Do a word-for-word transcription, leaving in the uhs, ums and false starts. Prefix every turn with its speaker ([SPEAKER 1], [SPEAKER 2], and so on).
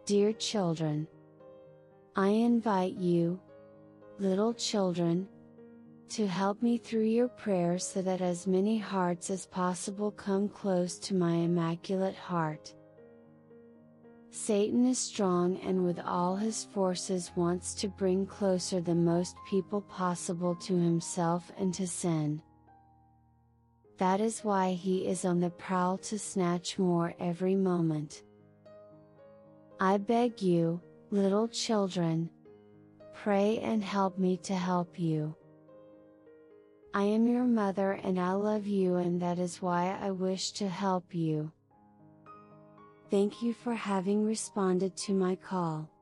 [SPEAKER 1] Dear children, I invite you, little children, to help me through your prayers so that as many hearts as possible come close to my Immaculate Heart. Satan is strong and with all his forces wants to bring closer the most people possible to himself and to sin. That is why he is on the prowl to snatch more every moment. I beg you, little children, pray and help me to help you. I am your mother and I love you, and that is why I wish to help you. Thank you for having responded to my call.